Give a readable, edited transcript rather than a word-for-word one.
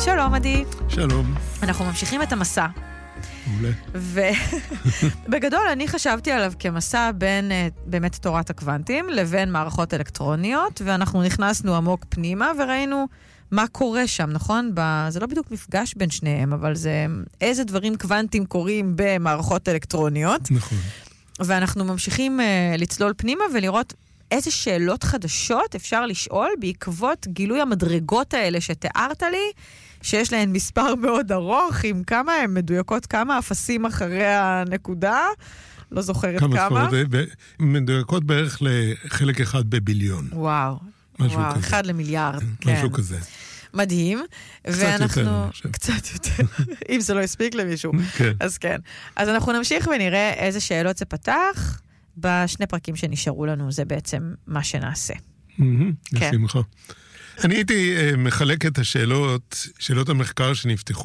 שלום עדי. שלום. אנחנו ממשיכים את המסע. מעולה. ובגדול אני חשבתי עליו כמסע בין באמת תורת הקוונטים לבין מערכות אלקטרוניות, ואנחנו נכנסנו עמוק פנימה וראינו מה קורה שם, נכון? זה לא בדיוק מפגש בין שניהם, אבל זה איזה דברים קוונטים קורים במערכות אלקטרוניות. נכון. ואנחנו ממשיכים לצלול פנימה ולראות איזה שאלות חדשות אפשר לשאול בעקבות גילוי המדרגות האלה שתיארת לי, שיש להן מספר מאוד ארוך, עם כמה הן מדויקות, כמה אפסים אחרי הנקודה, לא זוכרת כמה. מדויקות בערך לחלק אחד בביליון. וואו, וואו, 1 למיליארד. משהו כזה. מדהים. קצת יותר, אני חושב. קצת יותר, אם זה לא הספיק למישהו. כן. אז כן. אז אנחנו נמשיך ונראה איזה שאלות זה פתח, בשני פרקים שנשארו לנו, זה בעצם מה שנעשה. בשמחה. אני הייתי מחלק את שאלות המחקר שנפתחו